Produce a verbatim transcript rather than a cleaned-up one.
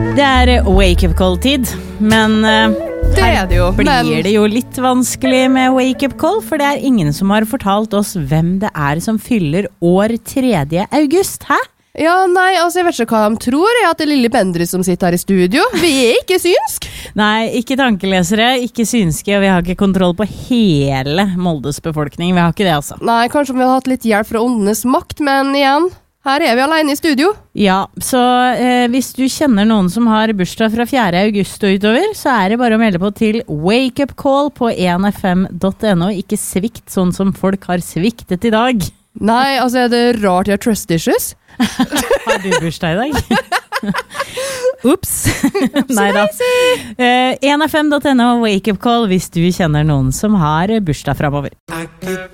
Det er wake-up call-tid, men uh, det er det jo, blir men... det jo litt vanskelig med wake-up call, for det er ingen som har fortalt oss hvem det er som fyller år tredje august, hæ? Ja, nei, altså jeg vet ikke hva de tror, er at det er Lille Bendriss som sitter her i studio. Vi er ikke synsk. Nei, ikke tankelesere, ikke synske, og vi har ikke kontroll på hele Moldes befolkning. Vi har ikke det, altså. Nei, kanskje vi har hatt litt hjelp fra åndenes makt, men igjen, her er vi alene i studio. Ja, så eh, hvis du kjenner noen som har bursdag fra fjerde august og utover, så er det bare å melde på til Wake Up Call på en f m punktum no. Ikke svikt sånn som folk har sviktet i dag. Nei, altså er det rart jeg har trust issues? Har du bursdag i dag? Ups. Neida. Uh, en f m punktum no Wake Up Call hvis du kjenner noen som har bursdag fremover.